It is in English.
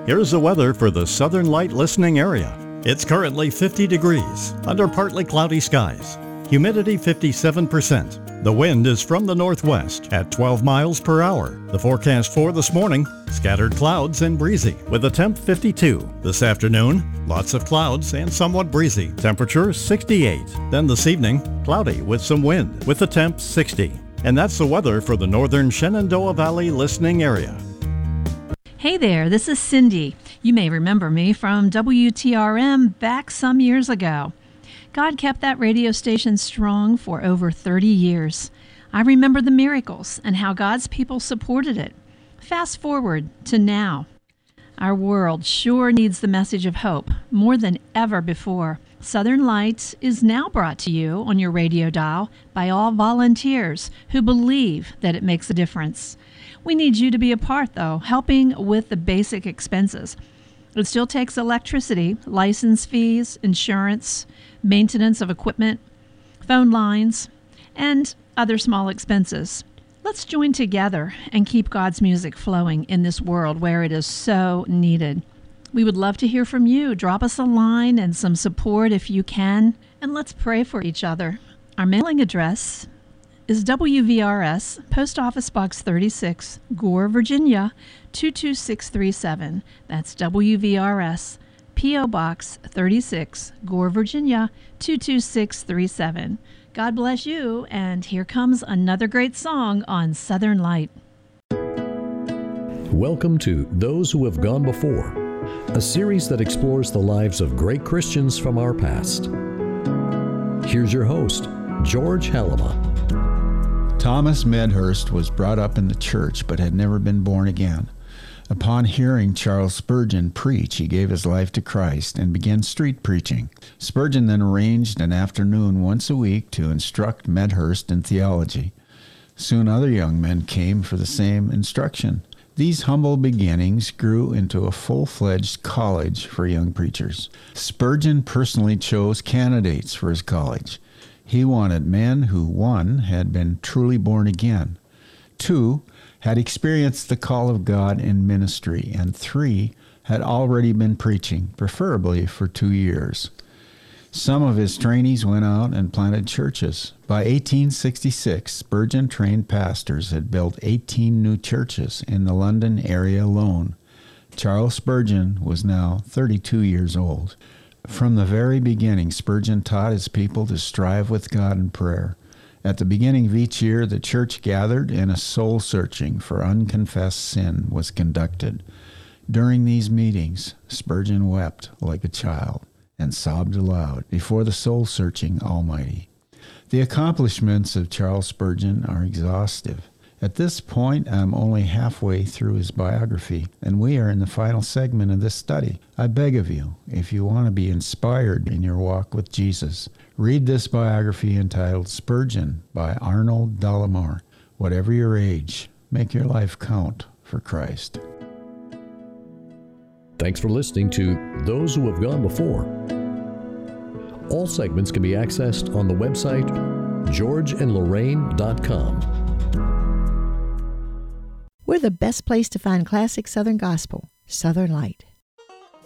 Here's the weather for the Southern Light listening area. It's currently 50 degrees under partly cloudy skies. Humidity 57%. The wind is from the northwest at 12 miles per hour. The forecast for this morning, scattered clouds and breezy with a temp 52. This afternoon, lots of clouds and somewhat breezy. Temperature 68. Then this evening, cloudy with some wind with a temp 60. And that's the weather for the northern Shenandoah Valley listening area. Hey there, this is Cindy. You may remember me from WTRM back some years ago. God kept that radio station strong for over 30 years. I remember the miracles and how God's people supported it. Fast forward to now. Our world sure needs the message of hope more than ever before. Southern Lights is now brought to you on your radio dial by all volunteers who believe that it makes a difference. We need you to be a part, though, helping with the basic expenses. It still takes electricity, license fees, insurance, maintenance of equipment, phone lines, and other small expenses. Let's join together and keep God's music flowing in this world where it is so needed. We would love to hear from you. Drop us a line and some support if you can, and let's pray for each other. Our mailing address is WVRS, Post Office Box 36, Gore, Virginia, 22637. That's WVRS, P.O. Box 36, Gore, Virginia, 22637. God bless you, and here comes another great song on Southern Light. Welcome to Those Who Have Gone Before, a series that explores the lives of great Christians from our past. Here's your host, George Halima. Thomas Medhurst was brought up in the church but had never been born again. Upon hearing Charles Spurgeon preach, he gave his life to Christ and began street preaching. Spurgeon then arranged an afternoon once a week to instruct Medhurst in theology. Soon other young men came for the same instruction. These humble beginnings grew into a full-fledged college for young preachers. Spurgeon personally chose candidates for his college. He wanted men who, 1, had been truly born again, 2, had experienced the call of God in ministry, and 3, had already been preaching, preferably for 2 years. Some of his trainees went out and planted churches. By 1866, Spurgeon-trained pastors had built 18 new churches in the London area alone. Charles Spurgeon was now 32 years old. From the very beginning, Spurgeon taught his people to strive with God in prayer. At the beginning of each year, the church gathered and a soul-searching for unconfessed sin was conducted. During these meetings, Spurgeon wept like a child and sobbed aloud before the soul-searching Almighty. The accomplishments of Charles Spurgeon are exhaustive. At this point, I'm only halfway through his biography, and we are in the final segment of this study. I beg of you, if you want to be inspired in your walk with Jesus, read this biography entitled Spurgeon by Arnold Dollimore. Whatever your age, make your life count for Christ. Thanks for listening to Those Who Have Gone Before. All segments can be accessed on the website georgeandlorraine.com. We're the best place to find classic Southern gospel, Southern Light.